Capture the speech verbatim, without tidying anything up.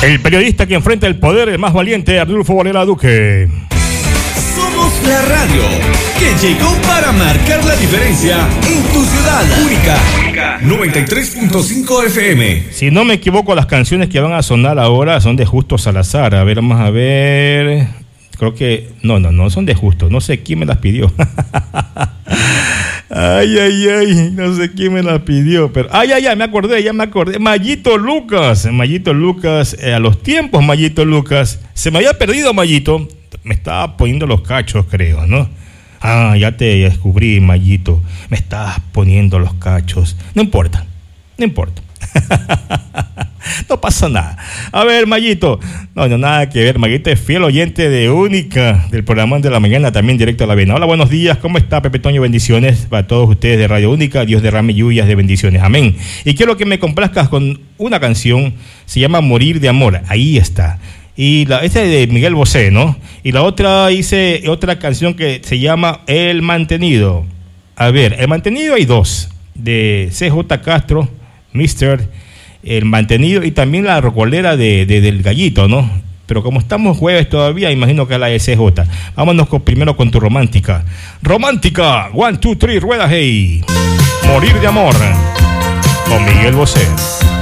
El periodista que enfrenta el poder, el más valiente, Arnulfo Varela Duque. Somos la radio que llegó para marcar la diferencia en tu ciudad. Única noventa y tres punto cinco F M. Si no me equivoco, las canciones que van a sonar ahora son de Justo Salazar. A ver, vamos a ver. Creo que... No, no, no son de Justo. No sé quién me las pidió. Ay, ay, ay. No sé quién me las pidió. Pero... Ay, ay, ay. Me acordé, ya me acordé. Mayito Lucas. Mayito Lucas. Eh, a los tiempos, Mayito Lucas. Se me había perdido, Mayito. Me estaba poniendo los cachos, creo, ¿no? Ah, ya te descubrí, Mayito. Me estabas poniendo los cachos. No importa. No importa. No pasa nada. A ver, Mayito. No, no, nada que ver. Mayito es fiel oyente de Única, del programa de la mañana, también directo a la vena. Hola, buenos días. ¿Cómo está, Pepe Toño? Bendiciones para todos ustedes de Radio Única. Dios derrame lluvias de bendiciones. Amén. Y quiero que me complazcas con una canción. Se llama Morir de Amor. Ahí está. Y la, esta es de Miguel Bosé, ¿no? Y la otra hice otra canción que se llama El Mantenido. A ver, El Mantenido hay dos. De C J Castro, mister El Mantenido, y también la rocolera de, de, del Gallito, ¿no? Pero como estamos jueves todavía, imagino que es la de C J. Vámonos con, primero con tu romántica. Romántica, one, two, three, rueda, hey. Morir de Amor, con Miguel Bosé.